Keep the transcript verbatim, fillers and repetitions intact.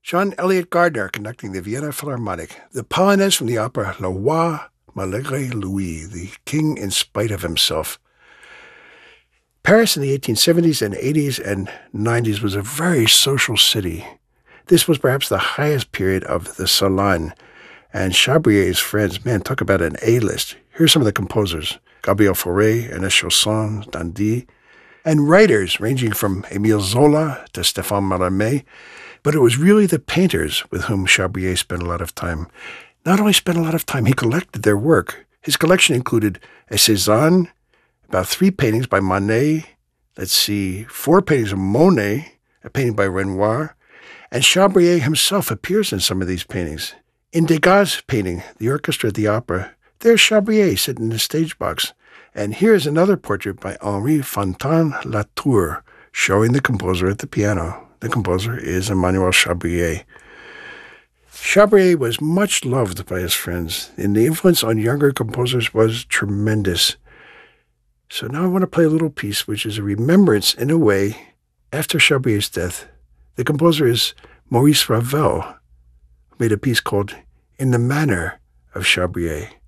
John Eliot Gardner conducting the Vienna Philharmonic. The Polonaise from the opera Le Roi Malgré Lui, the King in Spite of Himself. Paris in the eighteen seventies and eighties and nineties was a very social city. This was perhaps the highest period of the Salon, and Chabrier's friends, man, talk about an A-list. Here's some of the composers: Gabriel Fauré, Ernest Chausson, Dandy, and writers ranging from Émile Zola to Stéphane Mallarmé. But it was really the painters with whom Chabrier spent a lot of time. Not only spent a lot of time, he collected their work. His collection included a Cézanne, about three paintings by Monet, let's see, four paintings of Monet, a painting by Renoir, and Chabrier himself appears in some of these paintings. In Degas' painting, The Orchestra at the Opera, there's Chabrier sitting in the stage box. And here's another portrait by Henri Fontaine-Latour, showing the composer at the piano. The composer is Emmanuel Chabrier. Chabrier was much loved by his friends, and the influence on younger composers was tremendous. So now I want to play a little piece, which is a remembrance, in a way, after Chabrier's death. The composer is Maurice Ravel, who made a piece called In the Manner of Chabrier.